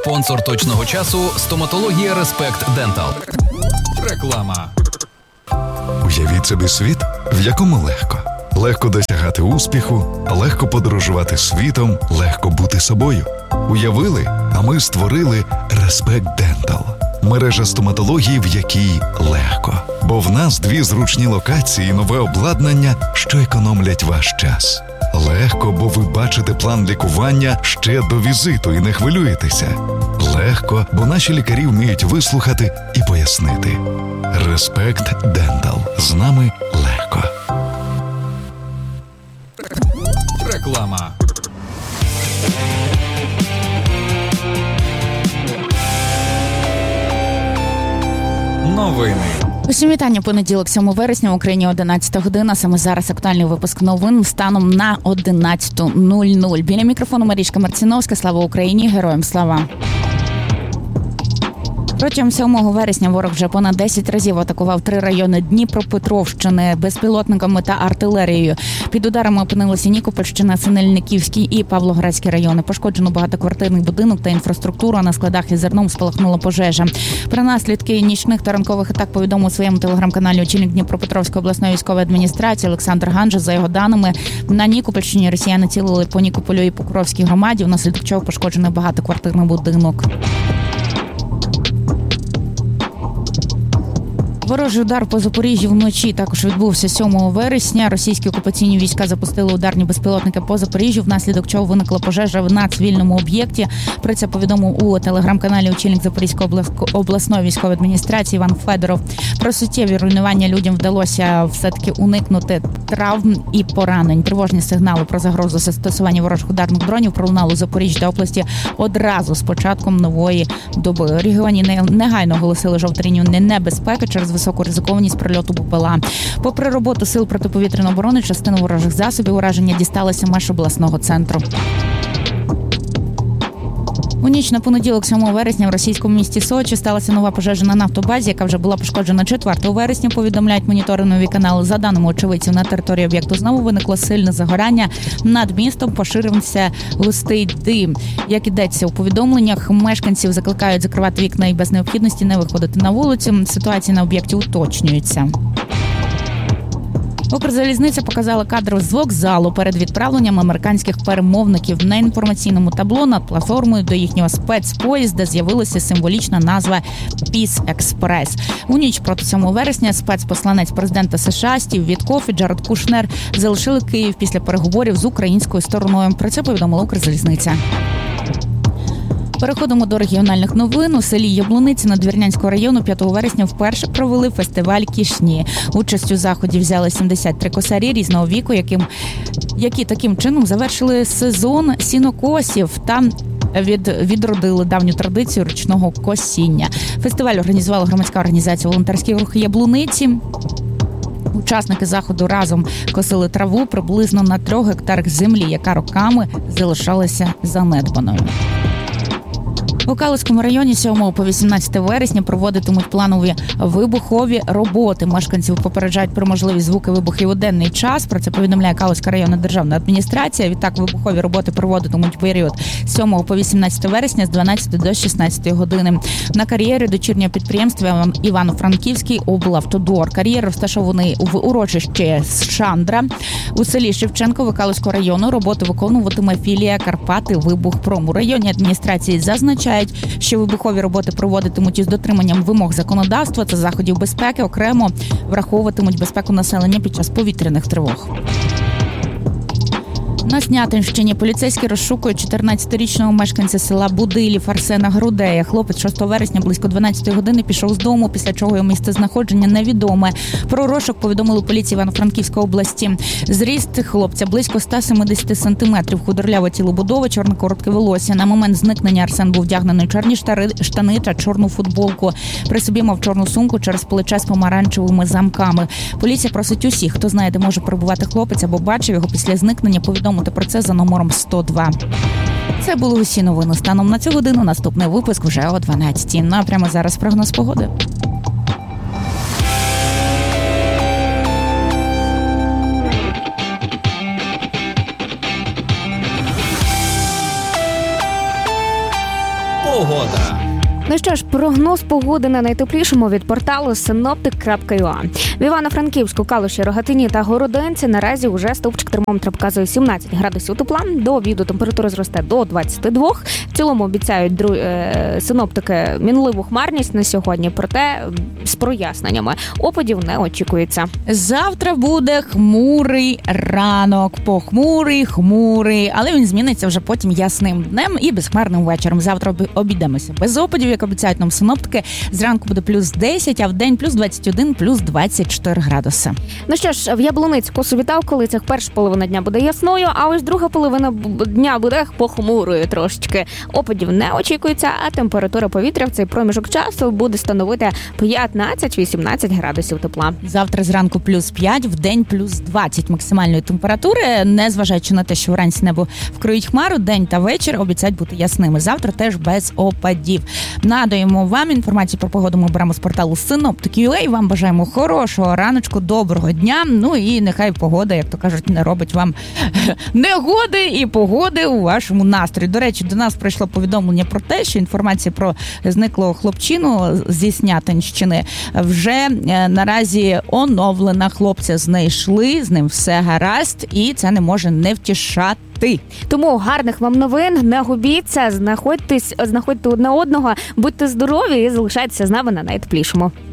Спонсор точного часу – стоматологія Респект Дентал. Реклама. Уявіть собі світ, в якому легко. Легко досягати успіху, легко подорожувати світом, легко бути собою. Уявили, а ми створили Респект Дентал. Мережа стоматології, в якій легко. Бо в нас 2 зручні локації і нове обладнання, що економлять ваш час. Легко, бо ви бачите план лікування ще до візиту і не хвилюєтеся. Легко, бо наші лікарі вміють вислухати і пояснити. Респект Дентал. З нами легко. Реклама. Новини. Усім вітання. Понеділок, 7 вересня, в Україні 11 година. Саме зараз актуальний випуск новин станом на 11:00. Біля мікрофону Марічка Марціновська. Слава Україні! Героям слава! Протягом 7 вересня ворог вже понад 10 разів атакував 3 райони Дніпропетровщини безпілотниками та артилерією. Під ударами опинилися Нікопольщина, Синельниківський і Павлоградський райони. Пошкоджено багатоквартирний будинок та інфраструктуру, а на складах із зерном спалахнула пожежа. Про наслідки нічних та ранкових атак повідомив у своєму телеграм-каналі очільник Дніпропетровської обласної військової адміністрації Олександр Ганжа. За його даними, на Нікопольщині росіяни цілили по Нікополю і Покровській громаді, внаслідок чого пошкоджений багатоквартирний будинок. Ворожий удар по Запоріжжю вночі також відбувся 7 вересня. Російські окупаційні війська запустили ударні безпілотники по Запоріжжю, внаслідок чого виникла пожежа на цивільному об'єкті. Про це повідомив у телеграм-каналі очільник Запорізької обласної військової адміністрації Іван Федоров. Про суттєві руйнування людям вдалося все-таки уникнути травм і поранень. Тривожні сигнали про загрозу застосування ворожих ударних дронів пролунали у Запоріжжі та області одразу з початком нової доби. У регіоні негайно оголосили жовту лінію небезпеки через високу ризикованість прильоту БПЛА. Попри роботу сил протиповітряної оборони, частину ворожих засобів ураження дісталася меж обласного центру. У ніч на понеділок, 7 вересня, в російському місті Сочі сталася нова пожежа на нафтобазі, яка вже була пошкоджена 4 вересня, повідомляють моніторингові канали. За даними очевидців, на території об'єкту знову виникло сильне загорання. Над містом поширився густий дим. Як ідеться у повідомленнях, мешканців закликають закривати вікна і без необхідності не виходити на вулицю. Ситуація на об'єкті уточнюється. Укрзалізниця показала кадри з вокзалу перед відправленням американських перемовників. На інформаційному табло над платформою до їхнього спецпоїзда з'явилася символічна назва «Peace Express». У ніч проти 7 вересня спецпосланець президента США Стів Віткоф і Джаред Кушнер залишили Київ після переговорів з українською стороною. Про це повідомила Укрзалізниця. Переходимо до регіональних новин. У селі Яблуниці Надвірнянського району 5 вересня вперше провели фестиваль «Кішні». Участь у заході взяли 73 косарі різного віку, які таким чином завершили сезон сінокосів та відродили давню традицію ручного косіння. Фестиваль організувала громадська організація «Волонтерський рух Яблуниці». Учасники заходу разом косили траву приблизно на 3 гектарах землі, яка роками залишалася занедбаною. У Калузькому районі 7 по 18 вересня проводитимуть планові вибухові роботи. Мешканців попереджають про можливі звуки вибухів у денний час. Про це повідомляє Калузька районна державна адміністрація. Відтак вибухові роботи проводитимуть період з 7 по 18 вересня з 12 до 16 години. На кар'єрі дочірнього підприємства Івано-Франківський облавтодор. Кар'єр розташований в урочищі Шандра у селі Шевченково Калузького району. Роботи виконуватиме філія Карпати Вибухпром. У районній адміністрації зазначають, що вибухові роботи проводитимуть із дотриманням вимог законодавства та заходів безпеки, окремо враховуватимуть безпеку населення під час повітряних тривог. На Снятинщині поліцейські розшукують 14-річного мешканця села Будилів Арсена Грудея. Хлопець 6 вересня близько 12 години пішов з дому, після чого його місцезнаходження невідоме. Про розшук повідомили поліції Івано-Франківської області. Зріст хлопця близько 170 сантиметрів, худорляве тілобудова, чорне коротке волосся. На момент зникнення Арсен був вдягнений у чорні штани та чорну футболку. При собі мав чорну сумку через плече з помаранчевими замками. Поліція просить усіх, хто знає, де може перебувати хлопець або бачив його після зникнення, повідомити про це за номером 102. Це були усі новини станом на цю годину. Наступний випуск вже о 12:00. Ну а прямо зараз прогноз погоди. Погода. Ну що ж, прогноз погоди на найтеплішому від порталу synoptic.ua. В Івано-Франківську, Калуші, Рогатині та Городенці наразі уже стовпчик термометра показує 17 градусів тепла. До обіду температура зросте до 22. В цілому обіцяють синоптики мінливу хмарність на сьогодні, проте з проясненнями. Опадів не очікується. Завтра буде хмурий ранок, хмурий, але він зміниться вже потім ясним днем і безхмарним вечором. Завтра обійдемося без опадів, як обіцяють нам синоптики. Зранку буде плюс 10, а в день плюс 21, плюс 24 градуси. Ну що ж, в Яблуницьку собі в колицях перша половина дня буде ясною, а ось друга половина дня буде похмурою трошечки. Опадів не очікується, а температура повітря в цей проміжок часу буде становити 15-18 градусів тепла. Завтра зранку плюс 5, в день плюс 20 максимальної температури, незважаючи на те, що вранці небо вкриють хмару, день та вечір обіцяють бути ясними. Завтра теж без опадів. Надаємо вам інформацію про погоду, ми беремо з порталу Synoptic.ua. Вам бажаємо хорошого раночку, доброго дня. Ну і нехай погода, як то кажуть, не робить вам негоди і погоди у вашому настрої. До речі, до нас прийшло повідомлення про те, що інформація про зниклого хлопчину зі Снятинщини вже наразі оновлена. Хлопця знайшли, з ним все гаразд, і це не може не втішати. Тому гарних вам новин, не губіться, знаходьте одне одного, будьте здорові і залишайтеся з нами на найтеплішому.